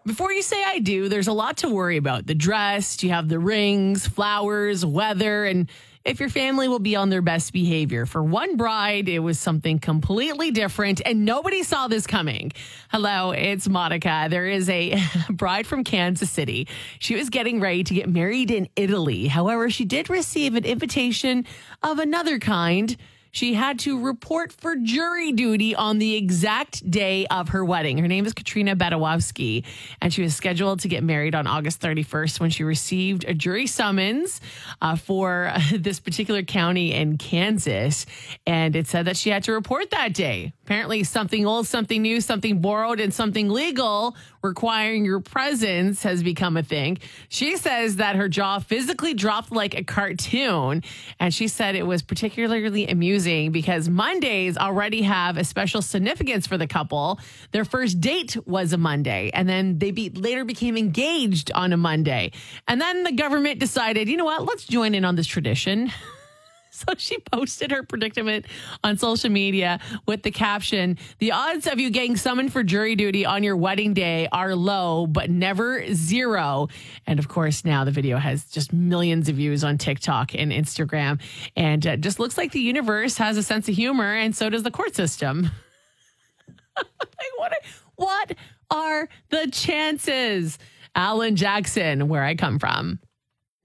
Before you say I do, there's a lot to worry about. The dress, you have the rings, flowers, weather, and if your family will be on their best behavior. For one bride, it was something completely different, and nobody saw this coming. Hello, it's Monica. There is a bride from Kansas City. She was getting ready to get married in Italy. However, she did receive an invitation of another kind. She had to report for jury duty on the exact day of her wedding. Her name is Katrina Badawowski, and she was scheduled to get married on August 31st when she received a jury summons for this particular county in Kansas. And it said that she had to report that day. Apparently something old, something new, something borrowed, and something legal requiring your presence has become a thing. She says that her jaw physically dropped like a cartoon, and she said it was particularly amusing because Mondays already have a special significance for the couple. Their first date was a Monday, and then they later became engaged on a Monday. And then the government decided, you know what, let's join in on this tradition. So she posted her predicament on social media with the caption, "The odds of you getting summoned for jury duty on your wedding day are low, but never zero." And of course, now the video has just millions of views on TikTok and Instagram. And just looks like the universe has a sense of humor, and so does the court system. What are the chances? Alan Jackson, where I come from.